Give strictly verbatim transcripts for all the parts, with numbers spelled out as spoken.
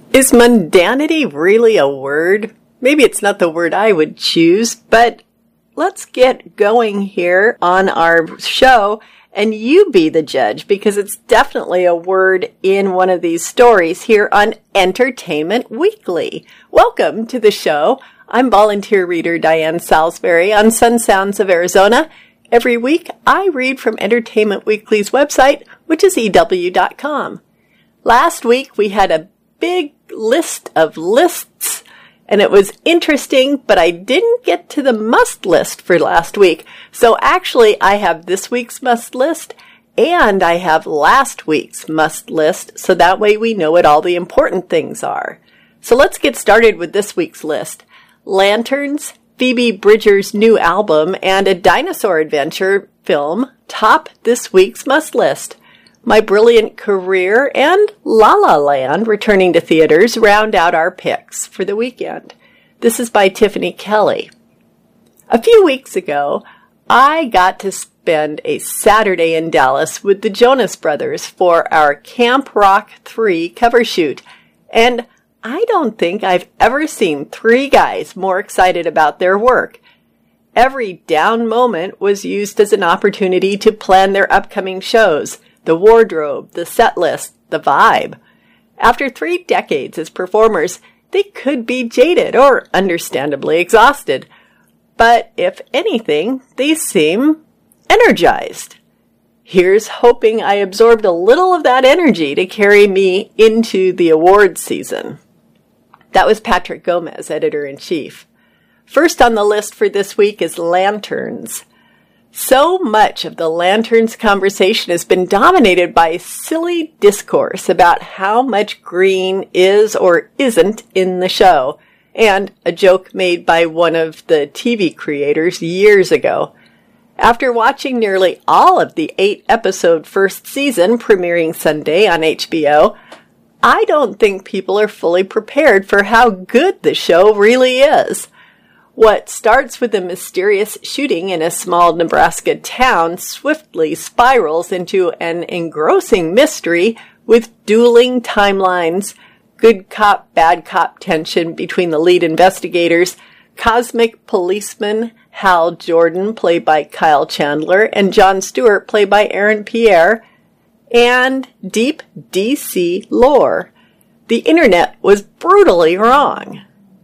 Is mundanity really a word? Maybe it's not the word I would choose, but let's get going here on our show and you be the judge, because it's definitely a word in one of these stories here on Entertainment Weekly. Welcome to the show. I'm volunteer reader Diane Salisbury on Sun Sounds of Arizona. Every week I read from Entertainment Weekly's website, which is E W dot com. Last week we had a big list of lists, and it was interesting, but I didn't get to the must list for last week. So actually, I have this week's must list, and I have last week's must list, so that way we know what all the important things are. So let's get started with this week's list. Lanterns, Phoebe Bridgers' new album, and a dinosaur adventure film top this week's must list. My Brilliant Career and La La Land returning to theaters round out our picks for the weekend. This is by Tiffany Kelly. A few weeks ago, I got to spend a Saturday in Dallas with the Jonas Brothers for our Camp Rock three cover shoot, and I don't think I've ever seen three guys more excited about their work. Every down moment was used as an opportunity to plan their upcoming shows. The wardrobe, the set list, the vibe. After three decades as performers, they could be jaded or understandably exhausted. But if anything, they seem energized. Here's hoping I absorbed a little of that energy to carry me into the awards season. That was Patrick Gomez, editor-in-chief. First on the list for this week is Lanterns. So much of the Lanterns conversation has been dominated by silly discourse about how much green is or isn't in the show, and a joke made by one of the T V creators years ago. After watching nearly all of the eight-episode first season premiering Sunday on H B O, I don't think people are fully prepared for how good the show really is. What starts with a mysterious shooting in a small Nebraska town swiftly spirals into an engrossing mystery with dueling timelines, good cop, bad cop tension between the lead investigators, cosmic policeman Hal Jordan, played by Kyle Chandler, and Jon Stewart, played by Aaron Pierre, and deep D C lore. The internet was brutally wrong.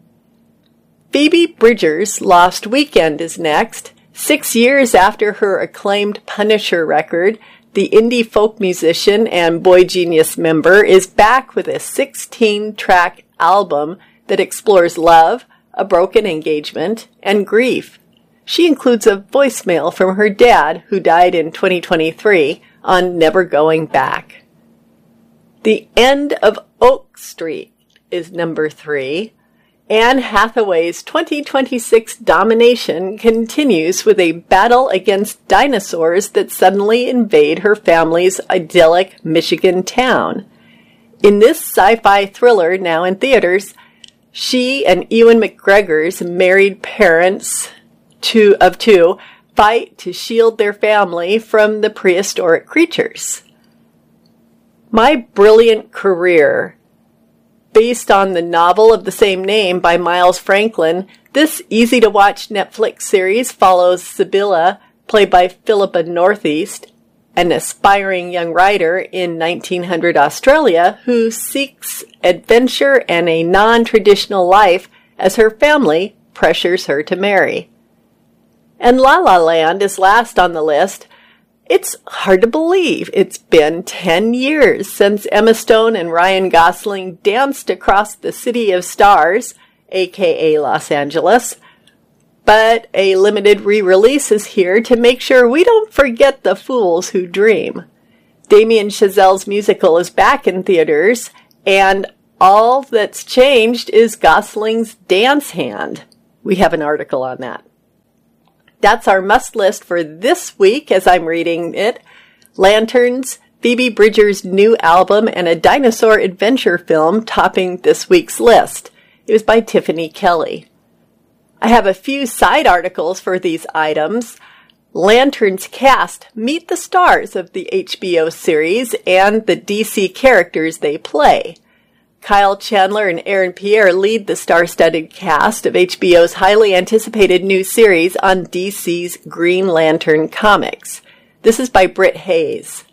Phoebe Bridgers' Lost Weekend is next. Six years after her acclaimed Punisher record, the indie folk musician and Boy Genius member is back with a sixteen-track album that explores love, a broken engagement, and grief. She includes a voicemail from her dad, who died in twenty twenty-three, on Never Going Back. The End of Oak Street is number three. Anne Hathaway's twenty twenty-six domination continues with a battle against dinosaurs that suddenly invade her family's idyllic Michigan town. In this sci-fi thriller, now in theaters, she and Ewan McGregor's married parents two of two fight to shield their family from the prehistoric creatures. My Brilliant Career. Based on the novel of the same name by Miles Franklin, this easy-to-watch Netflix series follows Sibylla, played by Philippa Northeast, an aspiring young writer in nineteen hundred Australia who seeks adventure and a non-traditional life as her family pressures her to marry. And La La Land is last on the list. It's hard to believe it's been ten years since Emma Stone and Ryan Gosling danced across the City of Stars, aka Los Angeles. But a limited re-release is here to make sure we don't forget the fools who dream. Damien Chazelle's musical is back in theaters, and all that's changed is Gosling's dance hand. We have an article on that. That's our must list for this week as I'm reading it. Lanterns, Phoebe Bridgers' new album, and a dinosaur adventure film topping this week's list. It was by Tiffany Kelly. I have a few side articles for these items. Lanterns cast meet the stars of the H B O series and the D C characters they play. Kyle Chandler and Aaron Pierre lead the star-studded cast of H B O's highly anticipated new series on D C's Green Lantern comics. This is by Britt Hayes.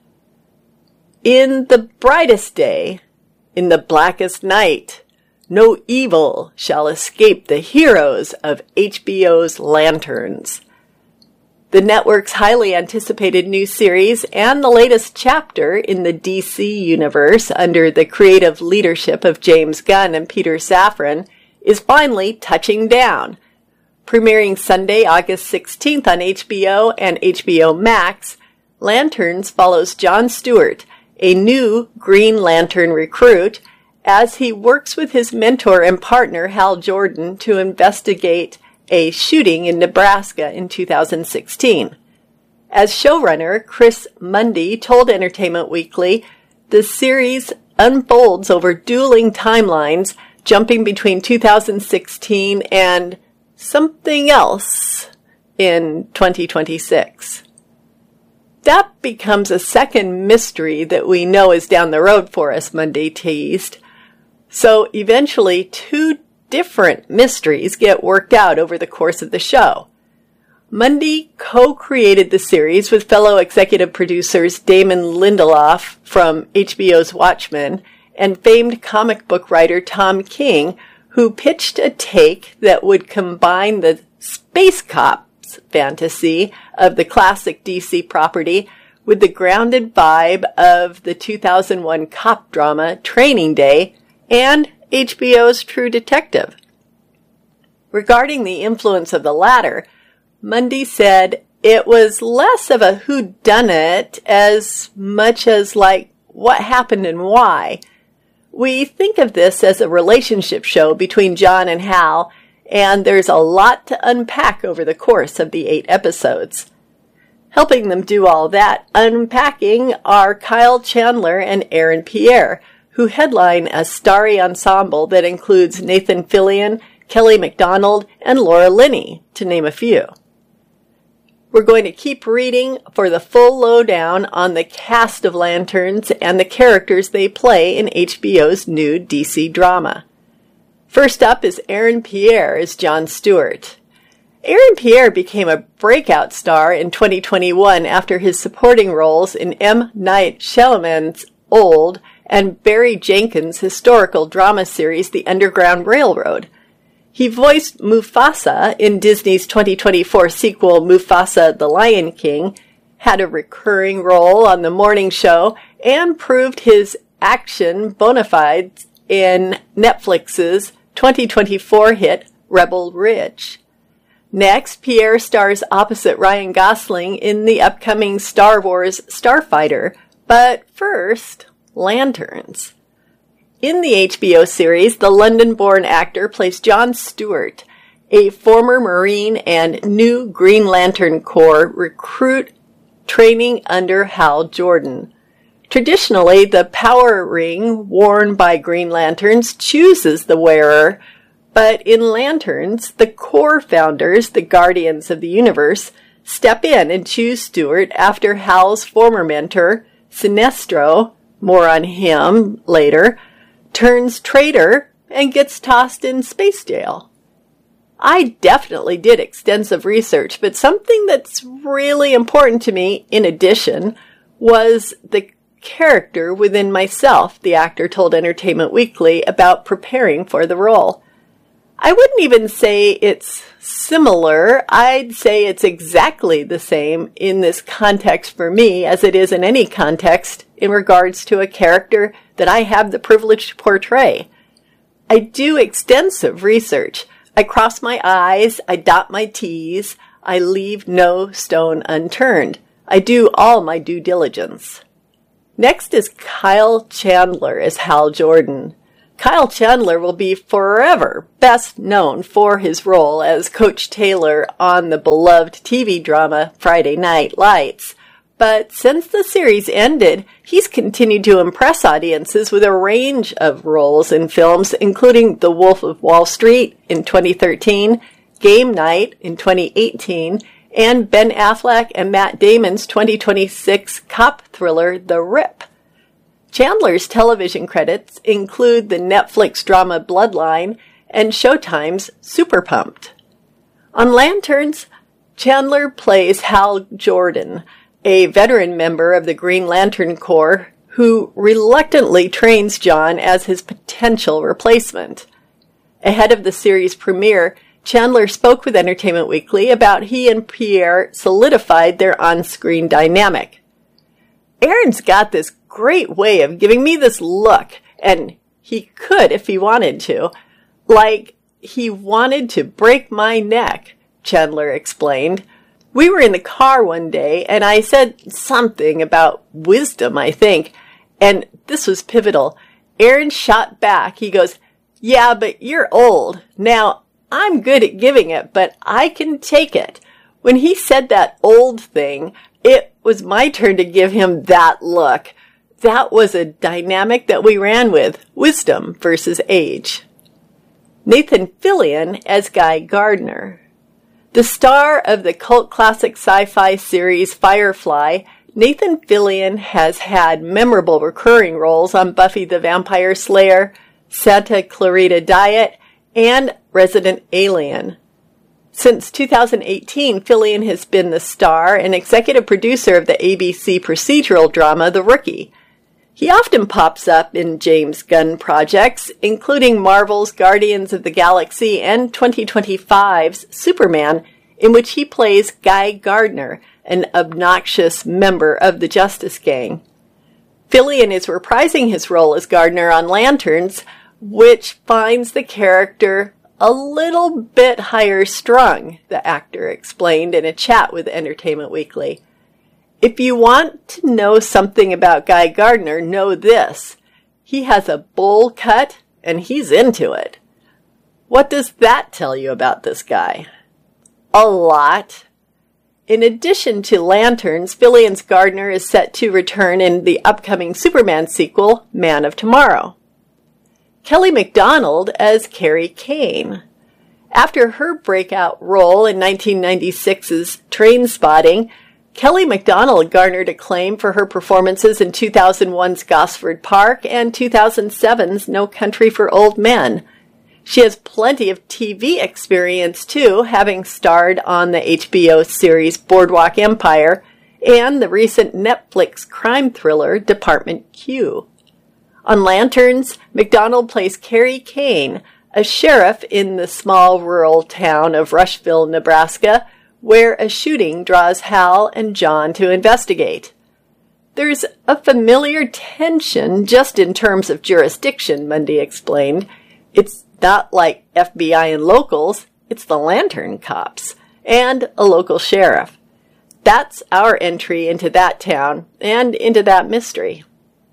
In the brightest day, in the blackest night, no evil shall escape the heroes of H B O's Lanterns. The network's highly anticipated new series and the latest chapter in the D C universe under the creative leadership of James Gunn and Peter Safran is finally touching down. Premiering Sunday, August sixteenth on H B O and H B O Max, Lanterns follows John Stewart, a new Green Lantern recruit, as he works with his mentor and partner Hal Jordan to investigate a shooting in Nebraska in two thousand sixteen. As showrunner, Chris Mundy told Entertainment Weekly, the series unfolds over dueling timelines, jumping between two thousand sixteen and something else in twenty twenty-six. That becomes a second mystery that we know is down the road for us, Mundy teased. So eventually, two different mysteries get worked out over the course of the show. Mundy co-created the series with fellow executive producers Damon Lindelof from H B O's Watchmen and famed comic book writer Tom King, who pitched a take that would combine the space cops fantasy of the classic D C property with the grounded vibe of the two thousand one cop drama Training Day and H B O's True Detective. Regarding the influence of the latter, Mundy said it was less of a whodunit as much as like what happened and why. We think of this as a relationship show between John and Hal, and there's a lot to unpack over the course of the eight episodes. Helping them do all that unpacking are Kyle Chandler and Aaron Pierre, who headline a starry ensemble that includes Nathan Fillion, Kelly MacDonald, and Laura Linney, to name a few. We're going to keep reading for the full lowdown on the cast of Lanterns and the characters they play in H B O's new D C drama. First up is Aaron Pierre as John Stewart. Aaron Pierre became a breakout star in twenty twenty-one after his supporting roles in M. Night Shyamalan's Old and Barry Jenkins' historical drama series The Underground Railroad. He voiced Mufasa in Disney's twenty twenty-four sequel Mufasa the Lion King, had a recurring role on The Morning Show, and proved his action bona fides in Netflix's twenty twenty-four hit Rebel Ridge. Next, Pierre stars opposite Ryan Gosling in the upcoming Star Wars Starfighter. But first, Lanterns. In the H B O series, the London-born actor plays John Stewart, a former Marine and new Green Lantern Corps recruit training under Hal Jordan. Traditionally, the power ring worn by Green Lanterns chooses the wearer, but in Lanterns, the Corps founders, the Guardians of the Universe, step in and choose Stewart after Hal's former mentor, Sinestro, more on him later, turns traitor and gets tossed in space jail. I definitely did extensive research, but something that's really important to me, in addition, was the character within myself, the actor told Entertainment Weekly about preparing for the role. I wouldn't even say it's similar. I'd say it's exactly the same in this context for me as it is in any context in regards to a character that I have the privilege to portray. I do extensive research. I cross my I's, I dot my T's, I leave no stone unturned. I do all my due diligence. Next is Kyle Chandler as Hal Jordan. Kyle Chandler will be forever best known for his role as Coach Taylor on the beloved T V drama Friday Night Lights. But since the series ended, he's continued to impress audiences with a range of roles in films, including The Wolf of Wall Street in twenty thirteen, Game Night in twenty eighteen, and Ben Affleck and Matt Damon's twenty twenty-six cop thriller The Rip. Chandler's television credits include the Netflix drama Bloodline and Showtime's Super Pumped. On Lanterns, Chandler plays Hal Jordan, a veteran member of the Green Lantern Corps who reluctantly trains John as his potential replacement. Ahead of the series premiere, Chandler spoke with Entertainment Weekly about he and Pierre solidified their on-screen dynamic. Aaron's got this great way of giving me this look, and he could if he wanted to. Like he wanted to break my neck, Chandler explained. We were in the car one day, and I said something about wisdom, I think, and this was pivotal. Aaron shot back. He goes, "Yeah, but you're old. Now, I'm good at giving it, but I can take it." When he said that old thing, it was my turn to give him that look. That was a dynamic that we ran with, wisdom versus age. Nathan Fillion as Guy Gardner. The star of the cult classic sci-fi series Firefly, Nathan Fillion has had memorable recurring roles on Buffy the Vampire Slayer, Santa Clarita Diet, and Resident Alien. Since two thousand eighteen, Fillion has been the star and executive producer of the A B C procedural drama The Rookie. He often pops up in James Gunn projects, including Marvel's Guardians of the Galaxy and twenty twenty-five's Superman, in which he plays Guy Gardner, an obnoxious member of the Justice Gang. Fillion is reprising his role as Gardner on Lanterns, which finds the character a little bit higher strung, the actor explained in a chat with Entertainment Weekly. If you want to know something about Guy Gardner, know this. He has a bowl cut, and he's into it. What does that tell you about this guy? A lot. In addition to Lanterns, Fillion's Gardner is set to return in the upcoming Superman sequel, Man of Tomorrow. Kelly MacDonald as Carrie Kane. After her breakout role in nineteen ninety-six's Trainspotting, Kelly MacDonald garnered acclaim for her performances in two thousand one's Gosford Park and two thousand seven's No Country for Old Men. She has plenty of T V experience, too, having starred on the H B O series Boardwalk Empire and the recent Netflix crime thriller Department Q. On Lanterns, MacDonald plays Carrie Kane, a sheriff in the small rural town of Rushville, Nebraska, where a shooting draws Hal and John to investigate. There's a familiar tension just in terms of jurisdiction, Mundy explained. It's not like F B I and locals, it's the Lantern Cops and a local sheriff. That's our entry into that town and into that mystery.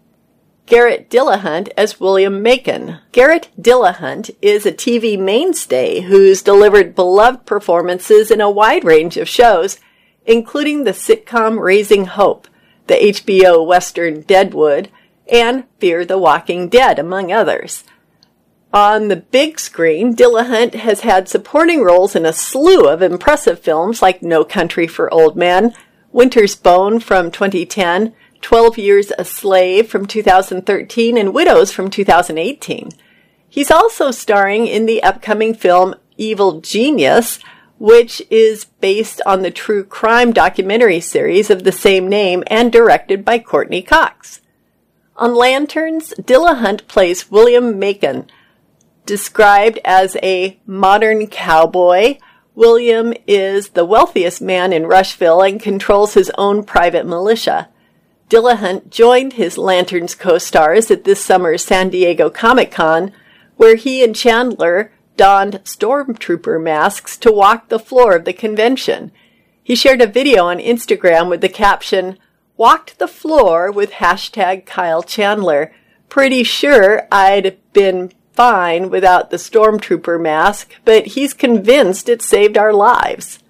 Garrett Dillahunt as William Macon. Garrett Dillahunt is a T V mainstay who's delivered beloved performances in a wide range of shows, including the sitcom Raising Hope, the H B O Western Deadwood, and Fear the Walking Dead, among others. On the big screen, Dillahunt has had supporting roles in a slew of impressive films like No Country for Old Men, Winter's Bone from twenty ten, twelve Years a Slave from two thousand thirteen, and Widows from two thousand eighteen. He's also starring in the upcoming film Evil Genius, which is based on the true crime documentary series of the same name and directed by Courtney Cox. On Lanterns, Dillahunt plays William Macon. Described as a modern cowboy, William is the wealthiest man in Rushville and controls his own private militia. Dillahunt joined his Lanterns co-stars at this summer's San Diego Comic-Con, where he and Chandler donned stormtrooper masks to walk the floor of the convention. He shared a video on Instagram with the caption, "Walked the floor with hashtag Kyle Chandler. Pretty sure I'd been fine without the stormtrooper mask, but he's convinced it saved our lives."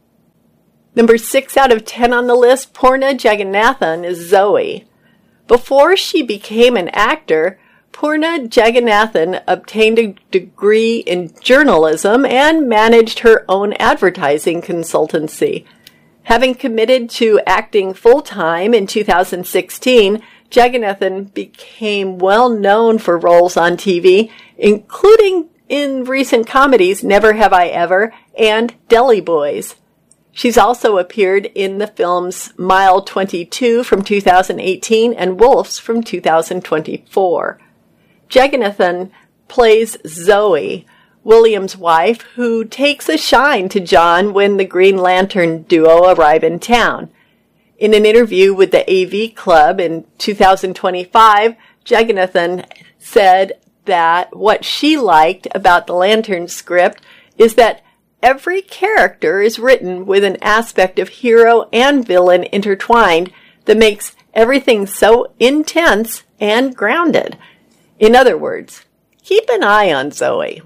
Number six out of ten on the list, Poorna Jagannathan is Zoe. Before she became an actor, Poorna Jagannathan obtained a degree in journalism and managed her own advertising consultancy. Having committed to acting full-time in two thousand sixteen, Jagannathan became well known for roles on T V, including in recent comedies Never Have I Ever and Deli Boys. She's also appeared in the films Mile twenty-two from two thousand eighteen and Wolves from two thousand twenty-four. Jagannathan plays Zoe, William's wife, who takes a shine to John when the Green Lantern duo arrive in town. In an interview with the A V Club in two thousand twenty-five, Jagannathan said that what she liked about the Lantern script is that every character is written with an aspect of hero and villain intertwined that makes everything so intense and grounded. In other words, keep an eye on Zoe.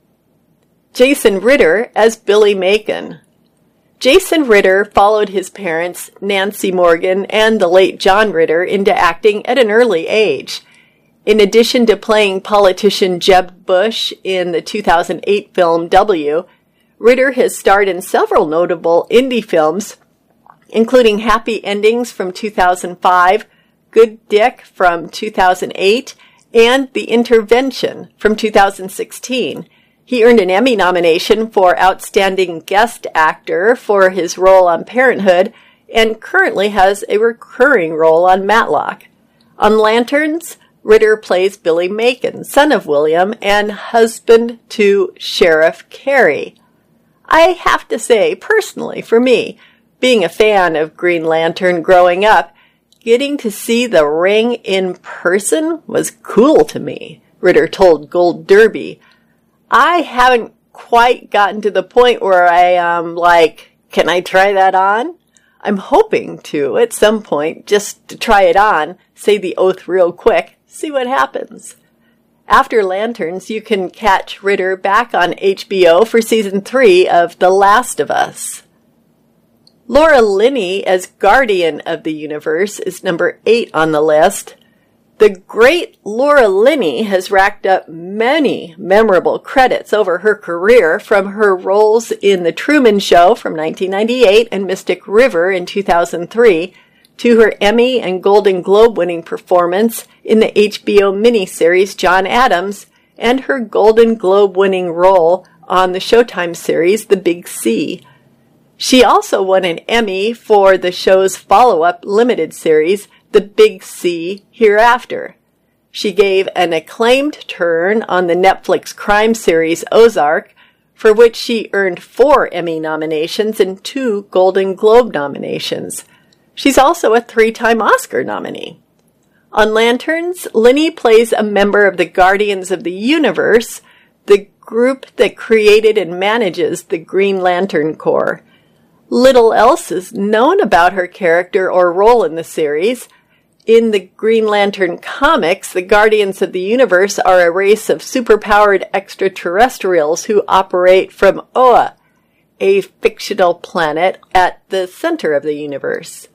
Jason Ritter as Billy Macon. Jason Ritter followed his parents, Nancy Morgan and the late John Ritter, into acting at an early age. In addition to playing politician Jeb Bush in the two thousand eight film W, Ritter has starred in several notable indie films, including Happy Endings from two thousand five, Good Dick from two thousand eight, and The Intervention from two thousand sixteen. He earned an Emmy nomination for Outstanding Guest Actor for his role on Parenthood and currently has a recurring role on Matlock. On Lanterns, Ritter plays Billy Macon, son of William and husband to Sheriff Carey. I have to say, personally, for me, being a fan of Green Lantern growing up, getting to see the ring in person was cool to me, Ritter told Gold Derby. I haven't quite gotten to the point where I am like, can I try that on? I'm hoping to at some point, just to try it on, say the oath real quick, see what happens. After Lanterns, you can catch Ritter back on H B O for season three of The Last of Us. Laura Linney as Guardian of the Universe is number eight on the list. The great Laura Linney has racked up many memorable credits over her career, from her roles in The Truman Show from nineteen ninety-eight and Mystic River in two thousand three, to her Emmy and Golden Globe winning performance in the H B O miniseries John Adams, and her Golden Globe winning role on the Showtime series The Big C. She also won an Emmy for the show's follow-up limited series, The Big C Hereafter. She gave an acclaimed turn on the Netflix crime series Ozark, for which she earned four Emmy nominations and two Golden Globe nominations. She's also a three-time Oscar nominee. On Lanterns, Linney plays a member of the Guardians of the Universe, the group that created and manages the Green Lantern Corps. Little else is known about her character or role in the series. In the Green Lantern comics, the Guardians of the Universe are a race of superpowered extraterrestrials who operate from Oa, a fictional planet at the center of the universe.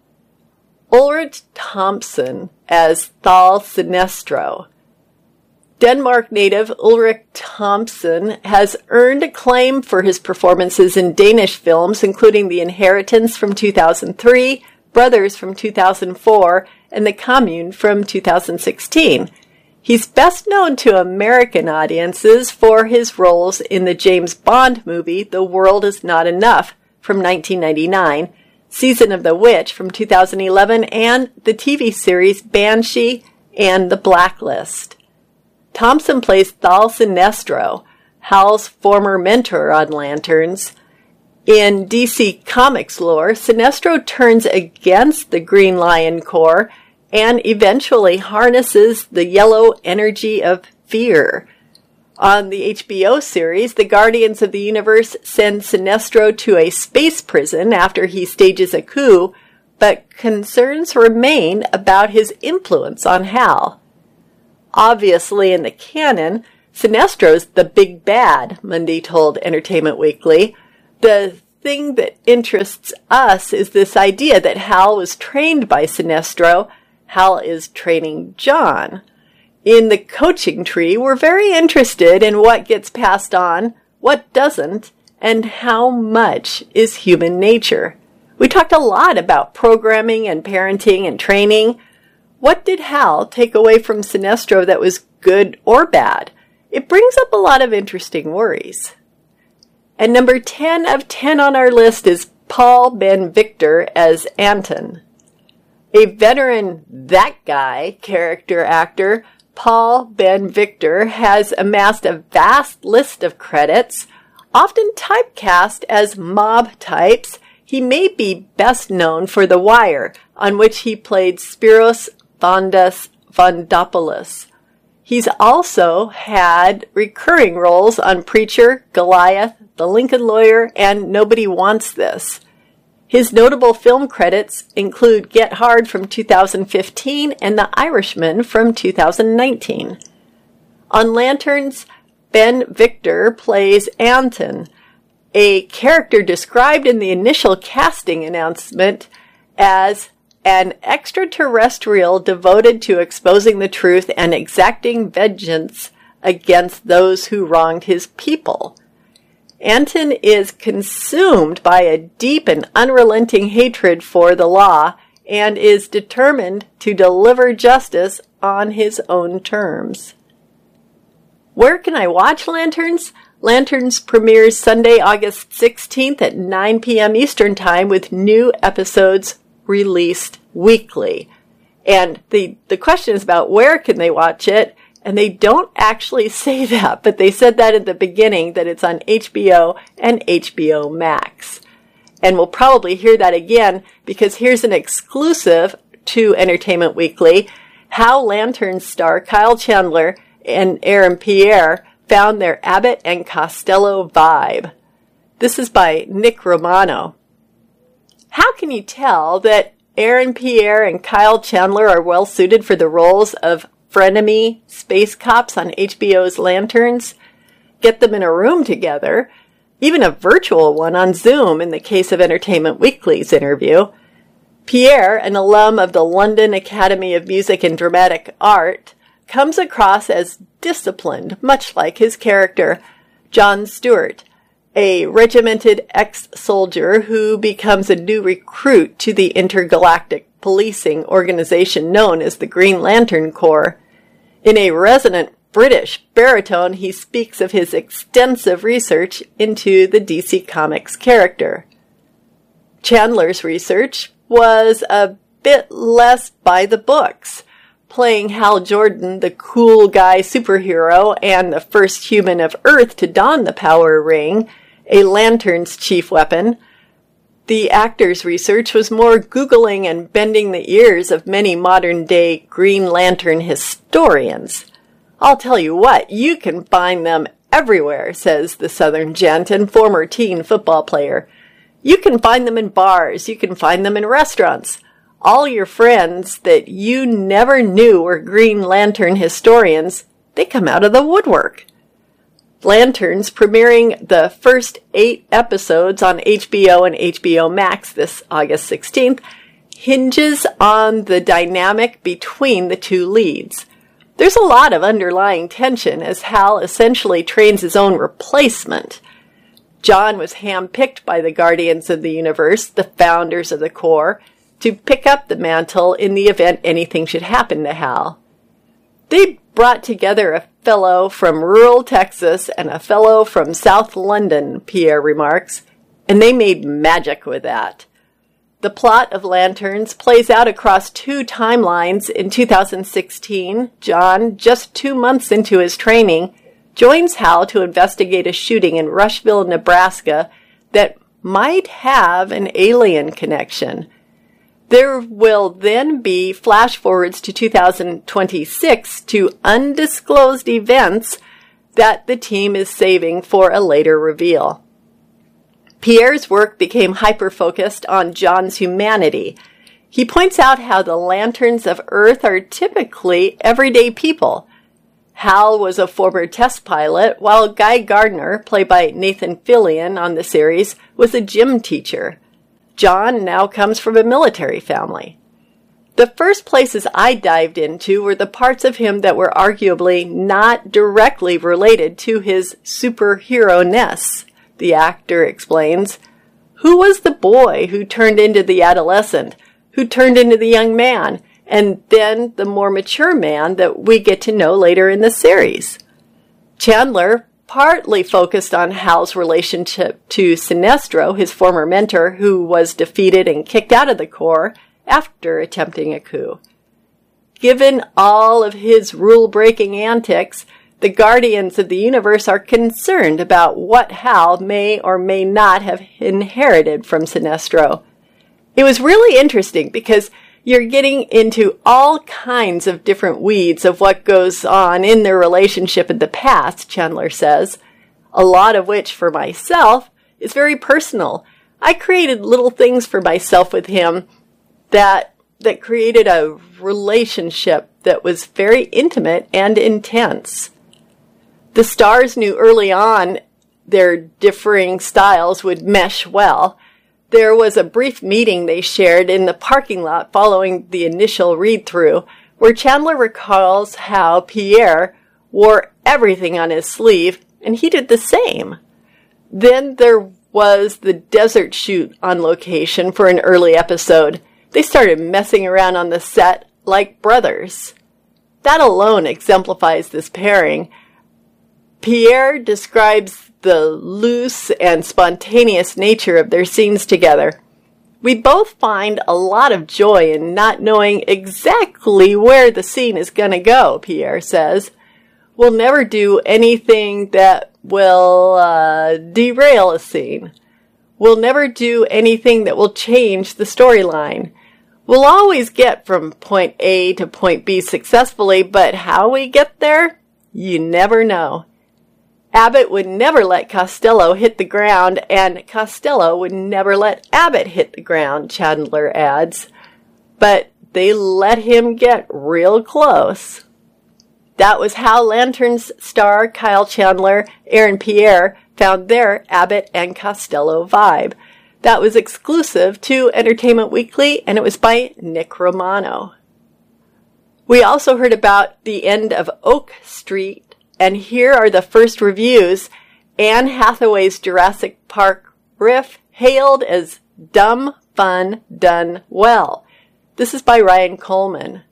Ulrich Thompson as Thal Sinestro. Denmark native Ulrich Thompson has earned acclaim for his performances in Danish films, including The Inheritance from two thousand three, Brothers from two thousand four, and The Commune from two thousand sixteen. He's best known to American audiences for his roles in the James Bond movie The World Is Not Enough from nineteen ninety-nine, Season of the Witch from two thousand eleven, and the T V series Banshee and The Blacklist. Thompson plays Thal Sinestro, Hal's former mentor on Lanterns. In D C Comics lore, Sinestro turns against the Green Lion Corps and eventually harnesses the yellow energy of fear. On the H B O series, the Guardians of the Universe send Sinestro to a space prison after he stages a coup, but concerns remain about his influence on Hal. Obviously, in the canon, Sinestro's the big bad, Mundy told Entertainment Weekly. The thing that interests us is this idea that Hal was trained by Sinestro. Hal is training John. In the coaching tree, we're very interested in what gets passed on, what doesn't, and how much is human nature. We talked a lot about programming and parenting and training. What did Hal take away from Sinestro that was good or bad? It brings up a lot of interesting worries. And number ten of ten on our list is Paul Ben-Victor as Anton. A veteran that guy character actor, Paul Ben-Victor has amassed a vast list of credits. Often typecast as mob types, he may be best known for The Wire, on which he played Spiros Vondas Vondopoulos. He's also had recurring roles on Preacher, Goliath, The Lincoln Lawyer, and Nobody Wants This. His notable film credits include Get Hard from two thousand fifteen and The Irishman from two thousand nineteen. On Lanterns, Ben-Victor plays Anton, a character described in the initial casting announcement as an extraterrestrial devoted to exposing the truth and exacting vengeance against those who wronged his people. Anton is consumed by a deep and unrelenting hatred for the law and is determined to deliver justice on his own terms. Where can I watch Lanterns? Lanterns premieres Sunday, August sixteenth at nine p.m. Eastern Time with new episodes released weekly. And the, the question is about where can they watch it? And they don't actually say that, but they said that at the beginning, that it's on H B O and H B O Max. And we'll probably hear that again because here's an exclusive to Entertainment Weekly, how Lanterns star Kyle Chandler and Aaron Pierre found their Abbott and Costello vibe. This is by Nick Romano. How can you tell that Aaron Pierre and Kyle Chandler are well suited for the roles of frenemy space cops on H B O's Lanterns? Get them in a room together, even a virtual one on Zoom in the case of Entertainment Weekly's interview. Pierre, an alum of the London Academy of Music and Dramatic Art, comes across as disciplined, much like his character, John Stewart, a regimented ex-soldier who becomes a new recruit to the intergalactic policing organization known as the Green Lantern Corps. In a resonant British baritone, he speaks of his extensive research into the D C Comics character. Chandler's research was a bit less by the books, playing Hal Jordan, the cool guy superhero and the first human of Earth to don the power ring, a Lantern's chief weapon. The actor's research was more Googling and bending the ears of many modern-day Green Lantern historians. I'll tell you what, you can find them everywhere, says the Southern gent and former teen football player. You can find them in bars, you can find them in restaurants. All your friends that you never knew were Green Lantern historians, they come out of the woodwork. Lanterns, premiering the first eight episodes on H B O and H B O Max this August sixteenth, hinges on the dynamic between the two leads. There's a lot of underlying tension as Hal essentially trains his own replacement. John was handpicked by the Guardians of the Universe, the founders of the Corps, to pick up the mantle in the event anything should happen to Hal. They brought together a fellow from rural Texas and a fellow from South London, Pierre remarks, and they made magic with that. The plot of Lanterns plays out across two timelines. In two thousand sixteen, John, just two months into his training, joins Hal to investigate a shooting in Rushville, Nebraska that might have an alien connection. There will then be flash forwards to two thousand twenty-six to undisclosed events that the team is saving for a later reveal. Pierre's work became hyper-focused on John's humanity. He points out how the Lanterns of Earth are typically everyday people. Hal was a former test pilot, while Guy Gardner, played by Nathan Fillion on the series, was a gym teacher. John now comes from a military family. The first places I dived into were the parts of him that were arguably not directly related to his superhero-ness, the actor explains. Who was the boy who turned into the adolescent, who turned into the young man, and then the more mature man that we get to know later in the series. Chandler partly focused on Hal's relationship to Sinestro, his former mentor, who was defeated and kicked out of the Corps after attempting a coup. Given all of his rule-breaking antics, the Guardians of the Universe are concerned about what Hal may or may not have inherited from Sinestro. It was really interesting because you're getting into all kinds of different weeds of what goes on in their relationship in the past, Chandler says, a lot of which for myself is very personal. I created little things for myself with him that that created a relationship that was very intimate and intense. The stars knew early on their differing styles would mesh well. There was a brief meeting they shared in the parking lot following the initial read-through, where Chandler recalls how Pierre wore everything on his sleeve, and he did the same. Then there was the desert shoot on location for an early episode. They started messing around on the set like brothers. That alone exemplifies this pairing. Pierre describes the loose and spontaneous nature of their scenes together. We both find a lot of joy in not knowing exactly where the scene is going to go, Pierre says. We'll never do anything that will uh, derail a scene. We'll never do anything that will change the storyline. We'll always get from point A to point B successfully, but how we get there, you never know. Abbott would never let Costello hit the ground, and Costello would never let Abbott hit the ground, Chandler adds. But they let him get real close. That was how Lanterns star Kyle Chandler, Aaron Pierre, found their Abbott and Costello vibe. That was exclusive to Entertainment Weekly, and it was by Nick Romano. We also heard about the end of Oak Street, and here are the first reviews. Anne Hathaway's Jurassic Park riff hailed as dumb fun done well. This is by Ryan Coleman.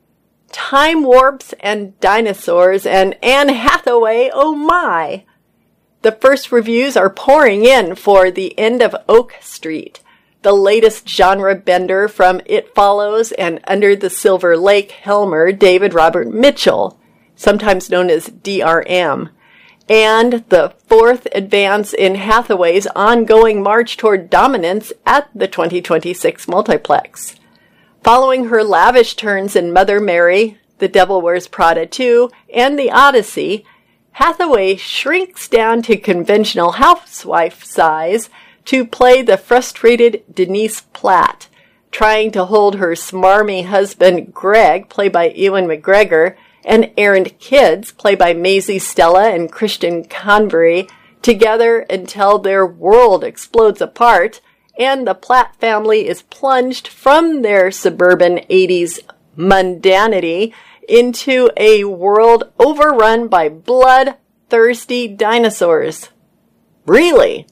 Time warps and dinosaurs and Anne Hathaway, oh my! The first reviews are pouring in for The End of Oak Street, the latest genre bender from It Follows and Under the Silver Lake Helmer David Robert Mitchell, sometimes known as D R M, and the fourth advance in Hathaway's ongoing march toward dominance at the twenty twenty-six multiplex. Following her lavish turns in Mother Mary, The Devil Wears Prada two, and The Odyssey, Hathaway shrinks down to conventional housewife size to play the frustrated Denise Platt, trying to hold her smarmy husband Greg, played by Ewan McGregor, and errand kids, played by Maisie Stella and Christian Convery, together until their world explodes apart, and the Platt family is plunged from their suburban eighties mundanity into a world overrun by bloodthirsty dinosaurs. Really?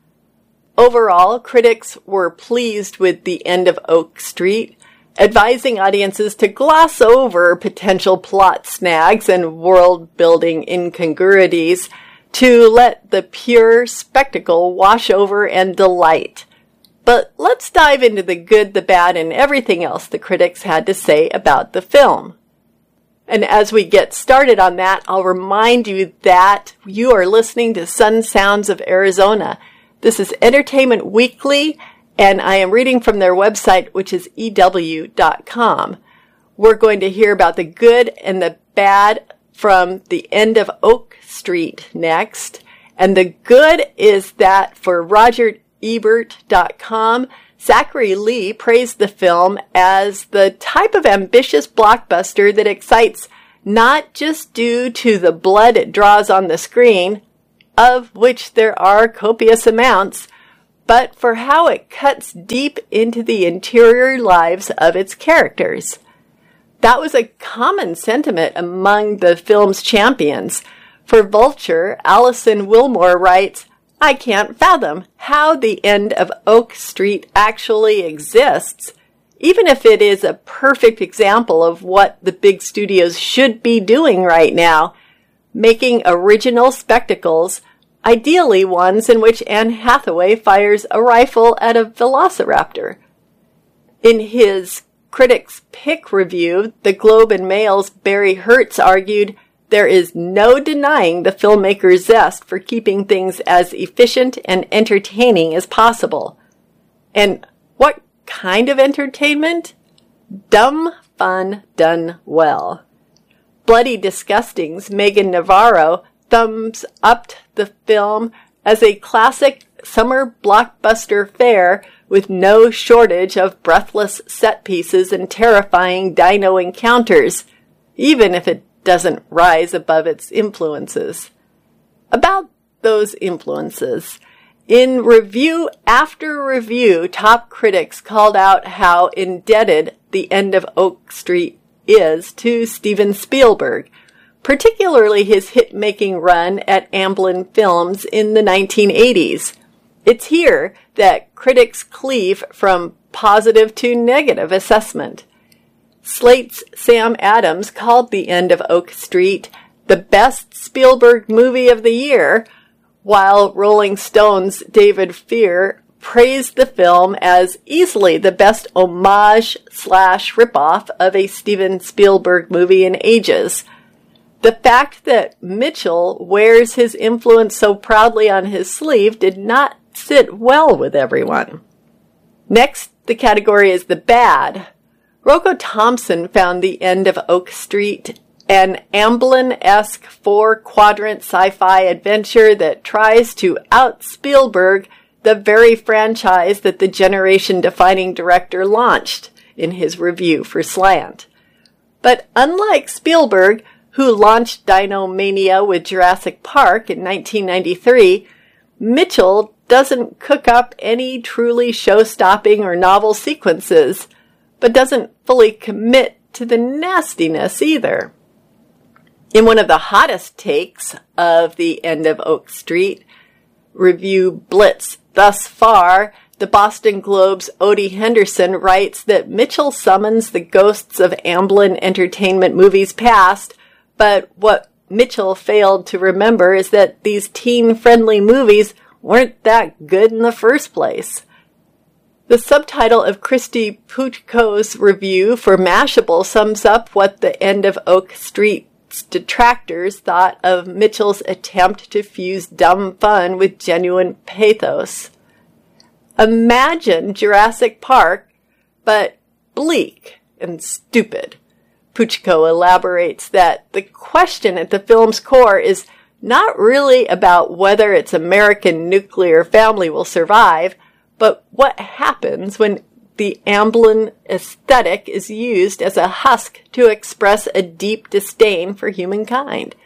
Overall, critics were pleased with The End of Oak Street, advising audiences to gloss over potential plot snags and world-building incongruities to let the pure spectacle wash over and delight. But let's dive into the good, the bad, and everything else the critics had to say about the film. And as we get started on that, I'll remind you that you are listening to Sun Sounds of Arizona. This is Entertainment Weekly, and I am reading from their website, which is E W dot com. We're going to hear about the good and the bad from The End of Oak Street next. And the good is that for Roger Ebert dot com, Zachary Lee praised the film as the type of ambitious blockbuster that excites not just due to the blood it draws on the screen, of which there are copious amounts, but for how it cuts deep into the interior lives of its characters. That was a common sentiment among the film's champions. For Vulture, Alison Wilmore writes, I can't fathom how The End of Oak Street actually exists, even if it is a perfect example of what the big studios should be doing right now, making original spectacles, ideally ones in which Anne Hathaway fires a rifle at a velociraptor. In his Critics' Pick review, the Globe and Mail's Barry Hertz argued, "There is no denying the filmmaker's zest for keeping things as efficient and entertaining as possible." And what kind of entertainment? Dumb fun done well. Bloody Disgusting's Megan Navarro thumbs upped the film as a classic summer blockbuster fare with no shortage of breathless set pieces and terrifying dino encounters, even if it doesn't rise above its influences. About those influences, in review after review, top critics called out how indebted The End of Oak Street is to Steven Spielberg, particularly his hit-making run at Amblin Films in the nineteen eighties. It's here that critics cleave from positive to negative assessment. Slate's Sam Adams called The End of Oak Street the best Spielberg movie of the year, while Rolling Stone's David Fear praised the film as easily the best homage slash ripoff of a Steven Spielberg movie in ages. The fact that Mitchell wears his influence so proudly on his sleeve did not sit well with everyone. Next, the category is the bad. Rocco Thompson found The End of Oak Street an Amblin-esque four-quadrant sci-fi adventure that tries to out-Spielberg the very franchise that the generation-defining director launched in his review for Slant. But unlike Spielberg, who launched Dino Mania with Jurassic Park in nineteen ninety-three, Mitchell doesn't cook up any truly show-stopping or novel sequences, but doesn't fully commit to the nastiness either. In one of the hottest takes of The End of Oak Street, review blitz thus far, the Boston Globe's Odie Henderson writes that Mitchell summons the ghosts of Amblin Entertainment movies past, but what Mitchell failed to remember is that these teen-friendly movies weren't that good in the first place. The subtitle of Christy Puchko's review for Mashable sums up what The End of Oak Street's detractors thought of Mitchell's attempt to fuse dumb fun with genuine pathos. Imagine Jurassic Park, but bleak and stupid. Puchko elaborates that the question at the film's core is not really about whether its American nuclear family will survive, but what happens when the Amblin aesthetic is used as a husk to express a deep disdain for humankind.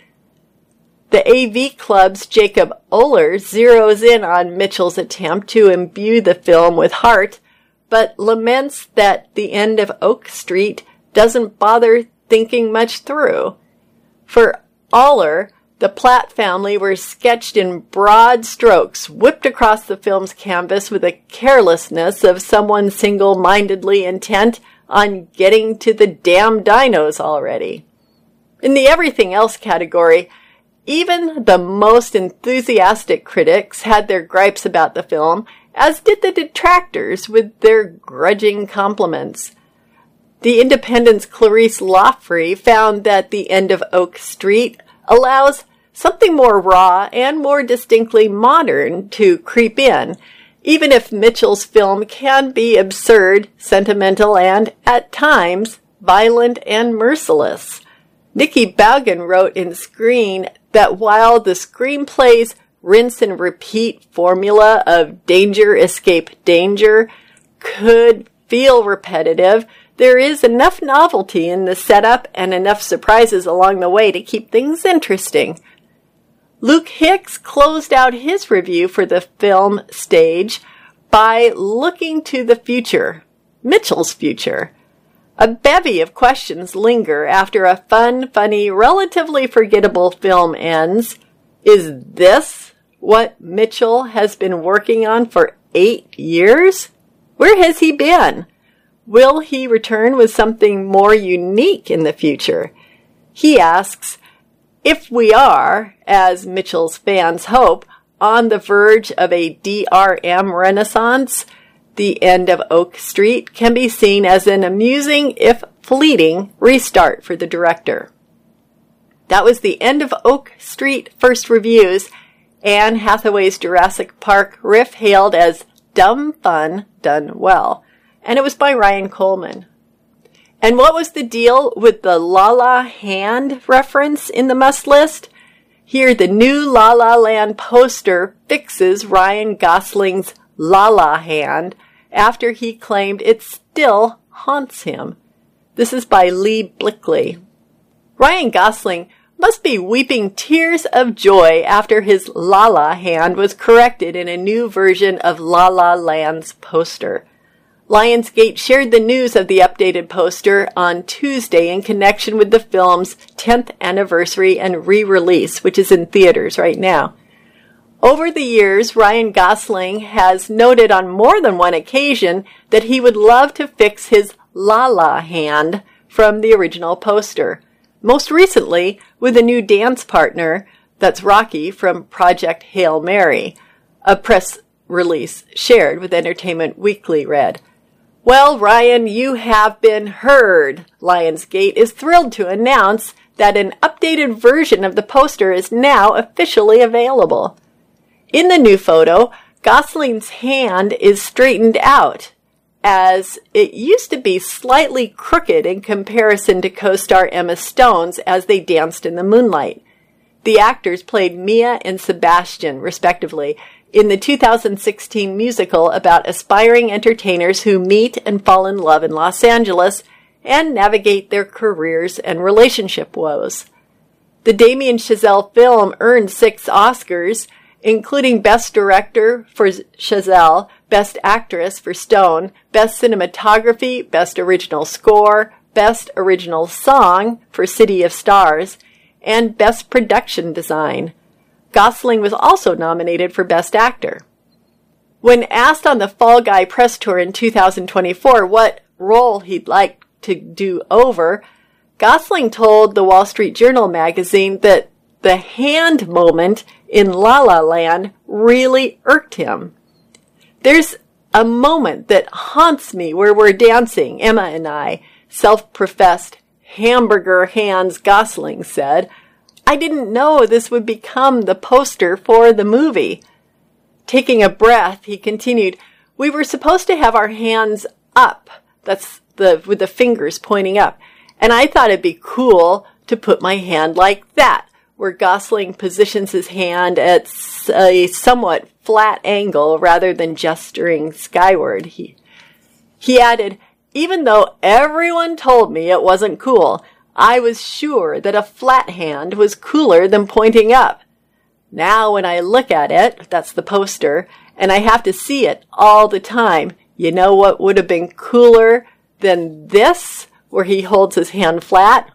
The A V Club's Jacob Oler zeroes in on Mitchell's attempt to imbue the film with heart, but laments that The End of Oak Street doesn't bother thinking much through. For Oler, the Platt family were sketched in broad strokes, whipped across the film's canvas with the carelessness of someone single-mindedly intent on getting to the damn dinos already. In the everything else category, even the most enthusiastic critics had their gripes about the film, as did the detractors with their grudging compliments. The Independent's Clarice Loffrey found that The End of Oak Street allows something more raw and more distinctly modern to creep in, even if Mitchell's film can be absurd, sentimental, and, at times, violent and merciless. Nikki Baugen wrote in Screen that while the screenplay's rinse-and-repeat formula of danger, escape, danger could feel repetitive, there is enough novelty in the setup and enough surprises along the way to keep things interesting. Luke Hicks closed out his review for the film stage by looking to the future, Mitchell's future. A bevy of questions linger after a fun, funny, relatively forgettable film ends. Is this what Mitchell has been working on for eight years? Where has he been? Will he return with something more unique in the future? He asks, if we are, as Mitchell's fans hope, on the verge of a D R M renaissance, the end of Oak Street can be seen as an amusing, if fleeting, restart for the director. That was the end of Oak Street First Reviews. Anne Hathaway's Jurassic Park riff hailed as dumb fun done well. And it was by Ryan Coleman. And what was the deal with the La La Hand reference in the must list? Here, the new La La Land poster fixes Ryan Gosling's La La Hand after he claimed it still haunts him. This is by Lee Blickley. Ryan Gosling must be weeping tears of joy after his La La Hand was corrected in a new version of La La Land's poster. Lionsgate shared the news of the updated poster on Tuesday in connection with the film's tenth anniversary and re-release, which is in theaters right now. Over the years, Ryan Gosling has noted on more than one occasion that he would love to fix his La La Hand from the original poster. Most recently, with a new dance partner, that's Rocky from Project Hail Mary, a press release shared with Entertainment Weekly read, "Well, Ryan, you have been heard. Lionsgate is thrilled to announce that an updated version of the poster is now officially available. In the new photo, Gosling's hand is straightened out, as it used to be slightly crooked in comparison to co-star Emma Stone's as they danced in the moonlight. The actors played Mia and Sebastian, respectively, in the two thousand sixteen musical about aspiring entertainers who meet and fall in love in Los Angeles and navigate their careers and relationship woes. The Damien Chazelle film earned six Oscars, including Best Director for Chazelle, Best Actress for Stone, Best Cinematography, Best Original Score, Best Original Song for City of Stars, and Best Production Design. Gosling was also nominated for Best Actor. When asked on the Fall Guy press tour in two thousand twenty-four what role he'd like to do over, Gosling told the Wall Street Journal magazine that the hand moment in La La Land really irked him. "There's a moment that haunts me where we're dancing, Emma and I," self-professed hamburger hands Gosling said. "I didn't know this would become the poster for the movie." Taking a breath, he continued, "We were supposed to have our hands up, that's the with the fingers pointing up, and I thought it'd be cool to put my hand like that, where Gosling positions his hand at a somewhat flat angle rather than gesturing skyward." He, he added, "Even though everyone told me it wasn't cool, I was sure that a flat hand was cooler than pointing up. Now when I look at it," that's the poster, "and I have to see it all the time, you know what would have been cooler than this, where he holds his hand flat?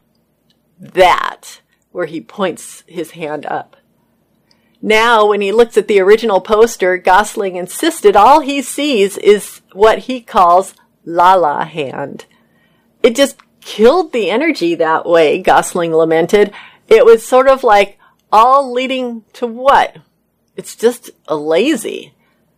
That, where he points his hand up." Now, when he looks at the original poster, Gosling insisted all he sees is what he calls La La Hand. "It just killed the energy that way," Gosling lamented. "It was sort of like all leading to what? It's just a lazy."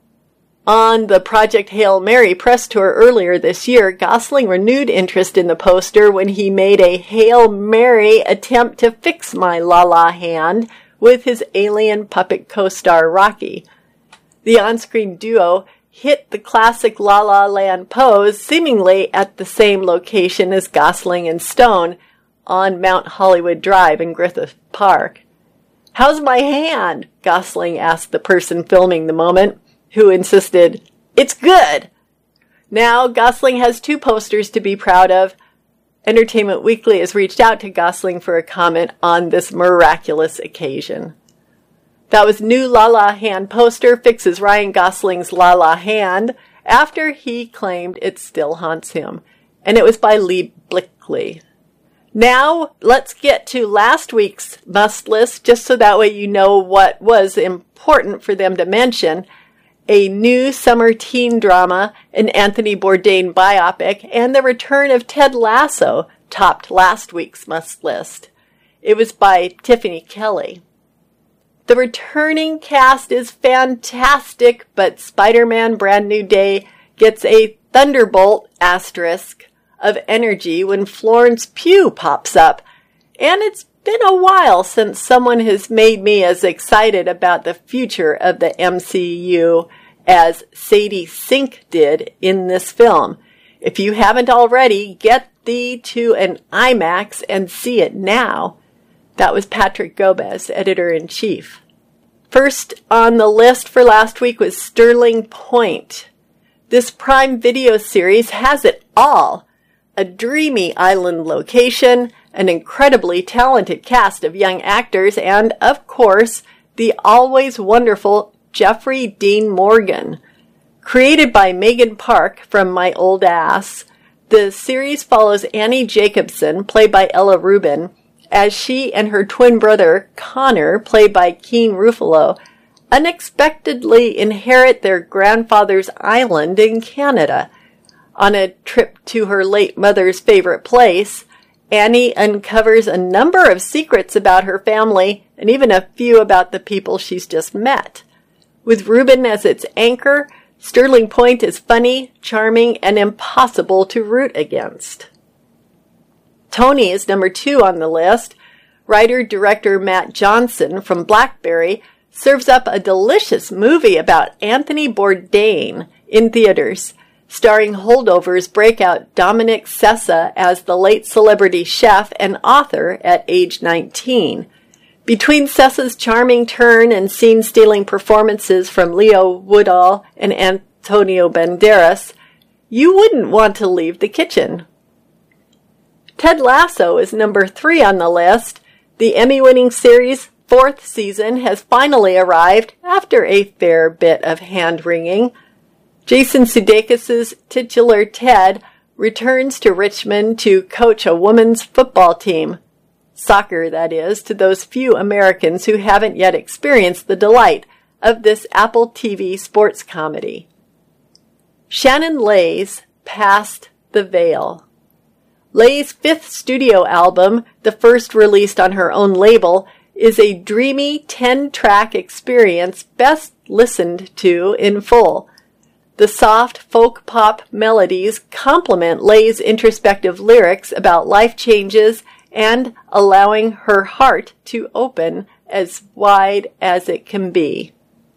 On the Project Hail Mary press tour earlier this year, Gosling renewed interest in the poster when he made a Hail Mary attempt to fix my La La Hand with his alien puppet co-star Rocky. The on-screen duo hit the classic La La Land pose seemingly at the same location as Gosling and Stone on Mount Hollywood Drive in Griffith Park. "How's my hand?" Gosling asked the person filming the moment, who insisted, "It's good." Now, Gosling has two posters to be proud of. Entertainment Weekly has reached out to Gosling for a comment on this miraculous occasion. That was new La La Hand poster fixes Ryan Gosling's La La Hand after he claimed it still haunts him. And it was by Lee Blickley. Now, let's get to last week's must list, just so that way you know what was important for them to mention. a new summer teen drama, an Anthony Bourdain biopic, and the return of Ted Lasso topped last week's must list. It was by Tiffany Kelly. The returning cast is fantastic, but Spider-Man Brand New Day gets a thunderbolt asterisk of energy when Florence Pugh pops up. And it's been a while since someone has made me as excited about the future of the M C U as Sadie Sink did in this film. If you haven't already, get thee to an IMAX and see it now. That was Patrick Gomez, editor-in-chief. First on the list for last week was Sterling Point. This Prime Video series has it all. A dreamy island location, an incredibly talented cast of young actors, and, of course, the always wonderful Jeffrey Dean Morgan. Created by Megan Park from My Old Ass, the series follows Annie Jacobson, played by Ella Rubin, as she and her twin brother, Connor, played by Keen Ruffalo, unexpectedly inherit their grandfather's island in Canada. On a trip to her late mother's favorite place, Annie uncovers a number of secrets about her family and even a few about the people she's just met. With Rubin as its anchor, Sterling Point is funny, charming, and impossible to root against. Tony is number two on the list. Writer-director Matt Johnson from Blackberry serves up a delicious movie about Anthony Bourdain in theaters, starring Holdovers breakout Dominic Sessa as the late celebrity chef and author at age nineteen. Between Sessa's charming turn and scene-stealing performances from Leo Woodall and Antonio Banderas, you wouldn't want to leave the kitchen. Ted Lasso is number three on the list. The Emmy-winning series' fourth season has finally arrived after a fair bit of hand-wringing. Jason Sudeikis' titular Ted returns to Richmond to coach a women's football team. Soccer, that is, to those few Americans who haven't yet experienced the delight of this Apple T V sports comedy. Shannon Leigh's Past the Veil. Leigh's fifth studio album, the first released on her own label, is a dreamy ten-track experience best listened to in full. The soft folk pop melodies complement Leigh's introspective lyrics about life changes and allowing her heart to open as wide as it can be.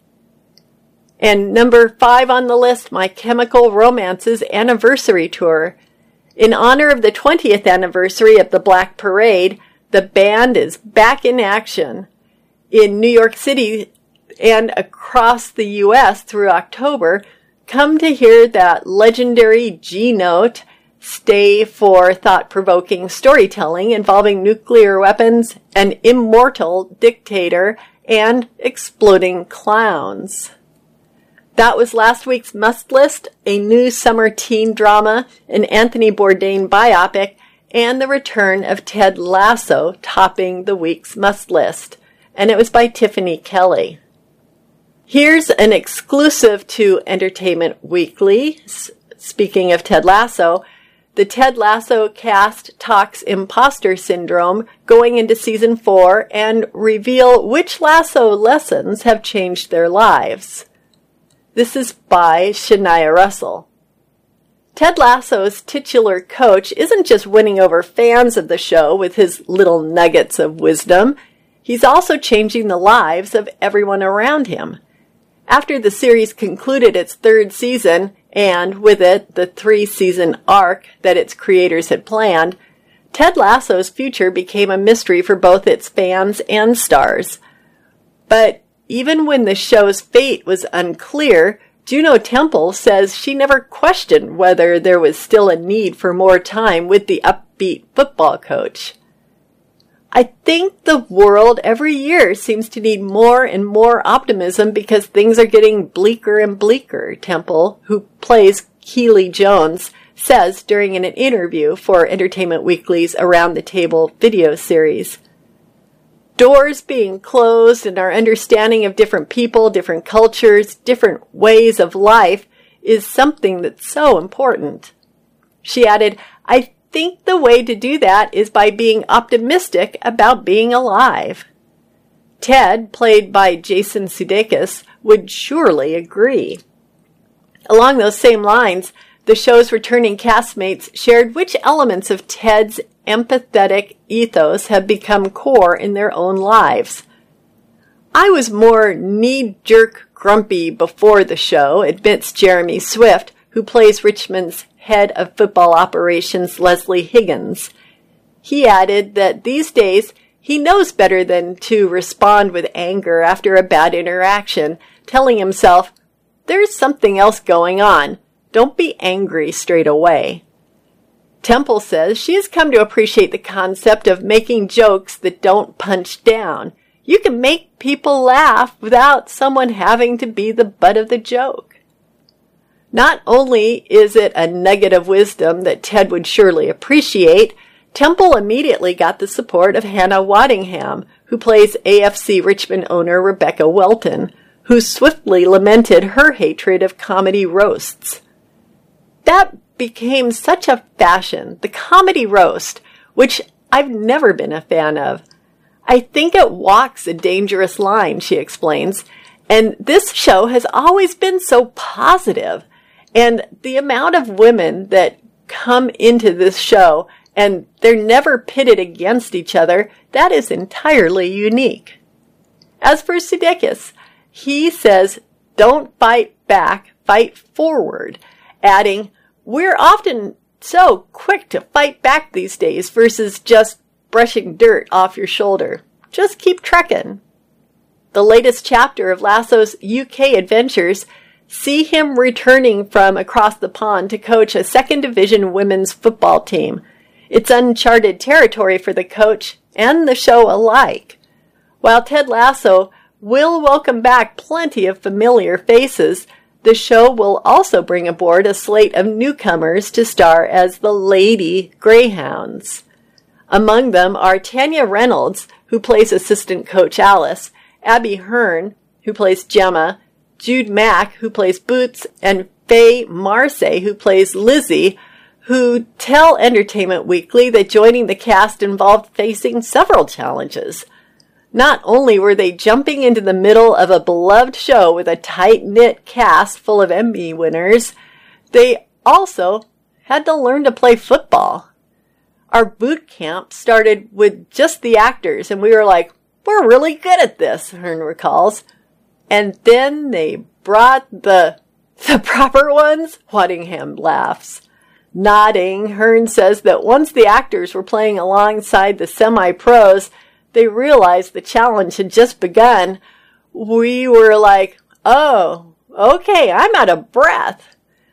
And number five on the list, My Chemical Romance's anniversary tour. In honor of the twentieth anniversary of the Black Parade, the band is back in action. In New York City and across the U S through October, come to hear that legendary G-note stay for thought-provoking storytelling involving nuclear weapons, an immortal dictator, and exploding clowns. That was last week's must list, a new summer teen drama, an Anthony Bourdain biopic, and the return of Ted Lasso topping the week's must list. And it was by Tiffany Kelly. Here's an exclusive to Entertainment Weekly. S- speaking of Ted Lasso, the Ted Lasso cast talks imposter syndrome going into season four and reveal which Lasso lessons have changed their lives. This is by Shania Russell. Ted Lasso's titular coach isn't just winning over fans of the show with his little nuggets of wisdom. He's also changing the lives of everyone around him. After the series concluded its third season, and with it the three-season arc that its creators had planned, Ted Lasso's future became a mystery for both its fans and stars. But even when the show's fate was unclear, Juno Temple says she never questioned whether there was still a need for more time with the upbeat football coach. I think the world every year seems to need more and more optimism because things are getting bleaker and bleaker, Temple, who plays Keely Jones, says during an interview for Entertainment Weekly's Around the Table video series. doors being closed and our understanding of different people, different cultures, different ways of life is something that's so important. She added, I think the way to do that is by being optimistic about being alive. Ted, played by Jason Sudeikis, would surely agree. Along those same lines, the show's returning castmates shared which elements of Ted's empathetic ethos have become core in their own lives. I was more knee-jerk grumpy before the show, admits Jeremy Swift, who plays Richmond's head of football operations, Leslie Higgins. He added that these days he knows better than to respond with anger after a bad interaction, telling himself, there's something else going on. Don't be angry straight away. Temple says she has come to appreciate the concept of making jokes that don't punch down. You can make people laugh without someone having to be the butt of the joke. Not only is it a nugget of wisdom that Ted would surely appreciate, Temple immediately got the support of Hannah Waddingham, who plays A F C Richmond owner Rebecca Welton, who swiftly lamented her hatred of comedy roasts. That became such a fashion, the comedy roast, which I've never been a fan of. I think it walks a dangerous line, she explains, and this show has always been so positive. And the amount of women that come into this show and they're never pitted against each other, that is entirely unique. As for Sudeikis, he says, don't fight back, fight forward, adding, we're often so quick to fight back these days versus just brushing dirt off your shoulder. Just keep trekking. The latest chapter of Lasso's U K adventures see him returning from across the pond to coach a second division women's football team. It's uncharted territory for the coach and the show alike. While Ted Lasso will welcome back plenty of familiar faces, the show will also bring aboard a slate of newcomers to star as the Lady Greyhounds. Among them are Tanya Reynolds, who plays assistant coach Alice, Abby Hearn, who plays Gemma, Jude Mack, who plays Boots, and Faye Marseille, who plays Lizzie, who tell Entertainment Weekly that joining the cast involved facing several challenges. Not only were they jumping into the middle of a beloved show with a tight-knit cast full of Emmy winners, they also had to learn to play football. Our boot camp started with just the actors, and we were like, we're really good at this, Hearn recalls. And then they brought the, the proper ones? Waddingham laughs. Nodding, Hearn says that once the actors were playing alongside the semi-pros, they realized the challenge had just begun. We were like, oh, okay, I'm out of breath.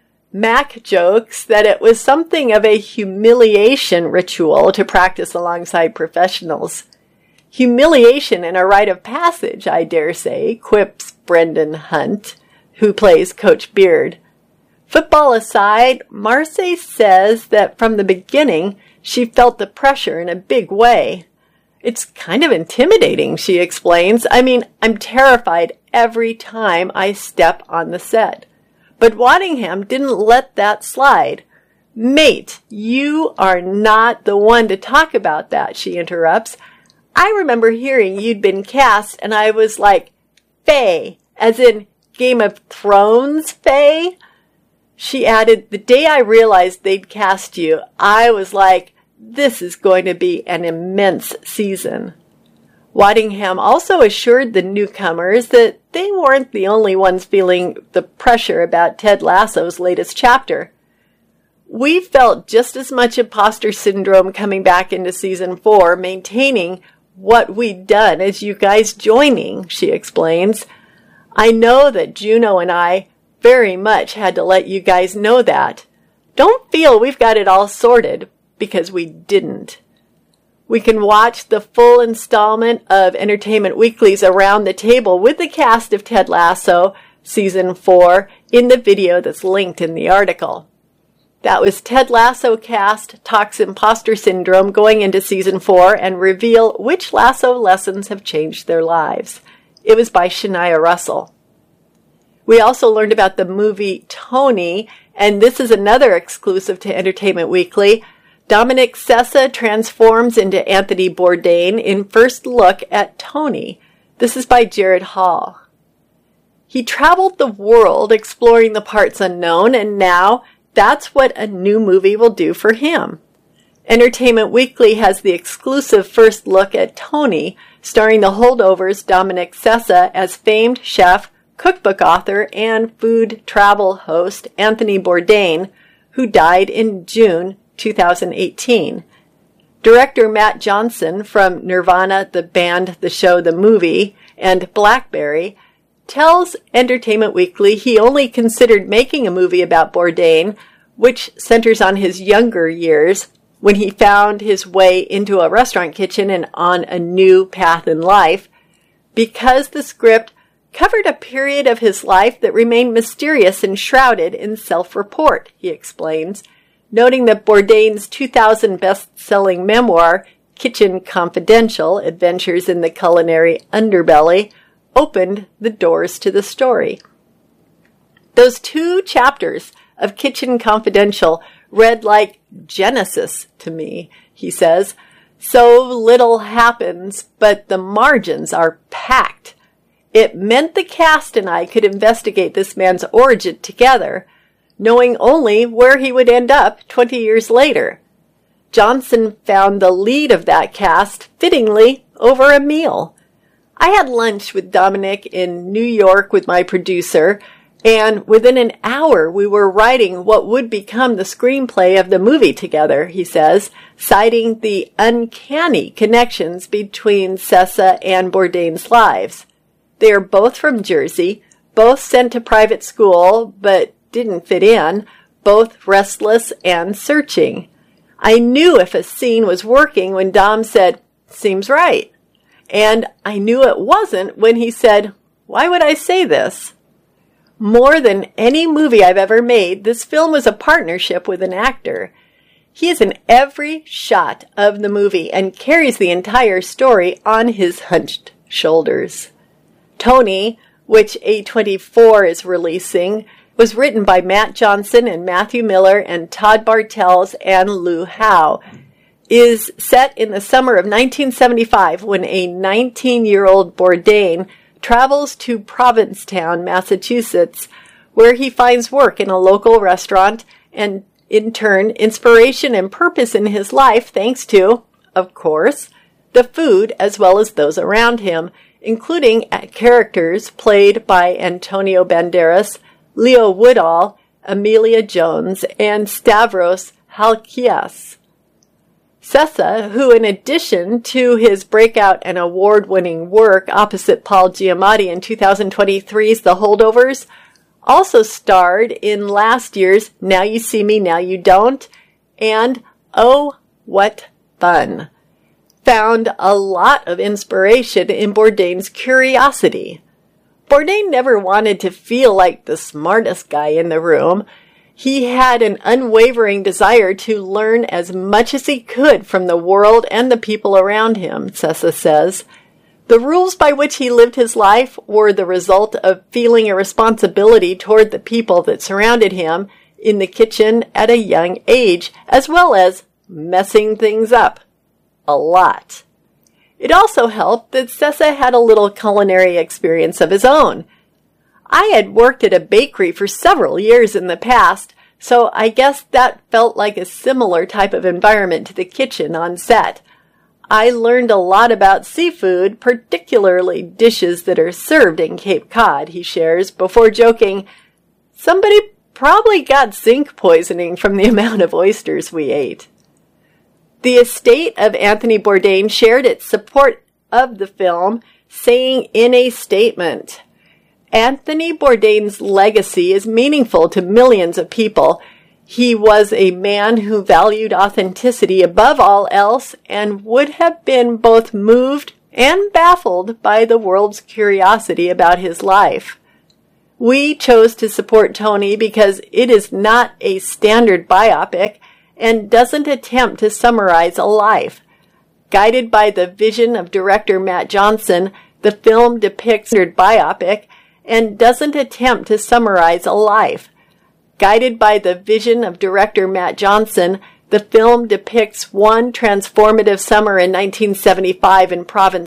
Mac jokes that it was something of a humiliation ritual to practice alongside professionals. Humiliation and a rite of passage, I dare say, quips Brendan Hunt, who plays Coach Beard. Football aside, Marseille says that from the beginning, she felt the pressure in a big way. It's kind of intimidating, she explains. I mean, I'm terrified every time I step on the set. But Waddingham didn't let that slide. Mate, you are not the one to talk about that, she interrupts. I remember hearing you'd been cast, and I was like, Faye, as in Game of Thrones Faye? She added, the day I realized they'd cast you, I was like, this is going to be an immense season. Waddingham also assured the newcomers that they weren't the only ones feeling the pressure about Ted Lasso's latest chapter. We felt just as much imposter syndrome coming back into season four, maintaining what we'd done as you guys joining, she explains. I know that Juno and I very much had to let you guys know that. Don't feel we've got it all sorted, because we didn't. We can watch the full installment of Entertainment Weekly's Around the Table with the cast of Ted Lasso, Season four, in the video that's linked in the article. That was Ted Lasso cast talks imposter syndrome going into season four and reveal which Lasso lessons have changed their lives. It was by Shania Russell. We also learned about the movie Tony, and this is another exclusive to Entertainment Weekly. Dominic Sessa transforms into Anthony Bourdain in First Look at Tony. This is by Jared Hall. He traveled the world exploring the parts unknown, and now that's what a new movie will do for him. Entertainment Weekly has the exclusive First Look at Tony, starring The Holdovers' Dominic Sessa as famed chef, cookbook author, and food travel host Anthony Bourdain, who died in June two thousand eighteen. Director Matt Johnson from Nirvana, the band, the show, the movie, and Blackberry tells Entertainment Weekly he only considered making a movie about Bourdain, which centers on his younger years, when he found his way into a restaurant kitchen and on a new path in life, because the script covered a period of his life that remained mysterious and shrouded in self-report, he explains, noting that Bourdain's two thousand best-selling memoir, Kitchen Confidential: Adventures in the Culinary Underbelly, opened the doors to the story. Those two chapters of Kitchen Confidential read like Genesis to me, he says. So little happens, but the margins are packed. It meant the cast and I could investigate this man's origin together, knowing only where he would end up twenty years later. Johnson found the lead of that cast fittingly over a meal. I had lunch with Dominic in New York with my producer, and within an hour we were writing what would become the screenplay of the movie together, he says, citing the uncanny connections between Sessa and Bourdain's lives. They are both from Jersey, both sent to private school, but didn't fit in, both restless and searching. I knew if a scene was working when Dom said, "Seems right." And I knew it wasn't when he said, "Why would I say this?" More than any movie I've ever made, this film was a partnership with an actor. He is in every shot of the movie and carries the entire story on his hunched shoulders. Tony, which A twenty-four is releasing, was written by Matt Johnson and Matthew Miller and Todd Bartels and Lou Howe, is set in the summer of nineteen seventy-five when a nineteen-year-old Bourdain travels to Provincetown, Massachusetts, where he finds work in a local restaurant and, in turn, inspiration and purpose in his life thanks to, of course, the food as well as those around him, including characters played by Antonio Banderas, Leo Woodall, Amelia Jones, and Stavros Halkias. Sessa, who in addition to his breakout and award-winning work opposite Paul Giamatti in two thousand twenty-three's The Holdovers, also starred in last year's Now You See Me, Now You Don't, and Oh, What Fun, found a lot of inspiration in Bourdain's curiosity. Bourdain never wanted to feel like the smartest guy in the room. He had an unwavering desire to learn as much as he could from the world and the people around him, Sessa says. The rules by which he lived his life were the result of feeling a responsibility toward the people that surrounded him in the kitchen at a young age, as well as messing things up. A lot. It also helped that Sessa had a little culinary experience of his own. I had worked at a bakery for several years in the past, so I guess that felt like a similar type of environment to the kitchen on set. I learned a lot about seafood, particularly dishes that are served in Cape Cod, he shares, before joking, "Somebody probably got zinc poisoning from the amount of oysters we ate." The estate of Anthony Bourdain shared its support of the film, saying in a statement, "Anthony Bourdain's legacy is meaningful to millions of people. He was a man who valued authenticity above all else and would have been both moved and baffled by the world's curiosity about his life. We chose to support Tony because it is not a standard biopic and doesn't attempt to summarize a life. Guided by the vision of director Matt Johnson, the film depicts a biopic and doesn't attempt to summarize a life. Guided by the vision of director Matt Johnson, the film depicts one transformative summer in nineteen seventy-five in Providence,